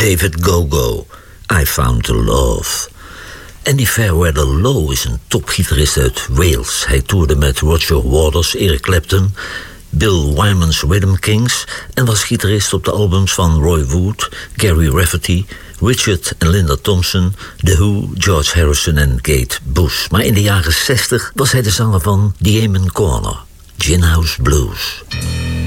David Go-Go, I Found the Love. Andy Fairweather Low is een topgitarist uit Wales. Hij toerde met Roger Waters, Eric Clapton, Bill Wyman's Rhythm Kings en was gitarist op de albums van Roy Wood, Gary Rafferty, Richard en Linda Thompson, The Who, George Harrison en Kate Bush. Maar in de jaren 60 was hij de zanger van The Amen Corner, Gin House Blues.